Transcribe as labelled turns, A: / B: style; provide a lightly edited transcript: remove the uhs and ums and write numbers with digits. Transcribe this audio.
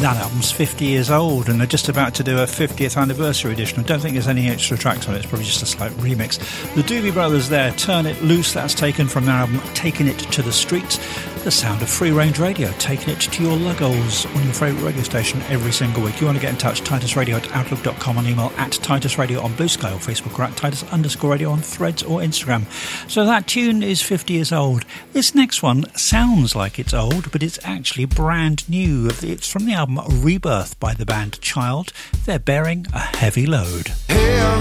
A: That album's 50 years old, and they're just about to do a 50th anniversary edition. I don't think there's any extra tracks on it. It's probably just a slight remix. The Doobie Brothers there, Turn It Loose. That's taken from their album Taking It to the Streets. The sound of free range radio, taking it to your luggles on your favourite radio station every single week. You want to get in touch, titusradio@outlook.com, on email at titusradio on Blue Sky or Facebook, or at titus_radio on Threads or Instagram. So that tune is 50 years old. This next one sounds like it's old, but it's actually brand new. It's from the album Rebirth by the band Child. They're Bearing a Heavy Load.
B: Hey,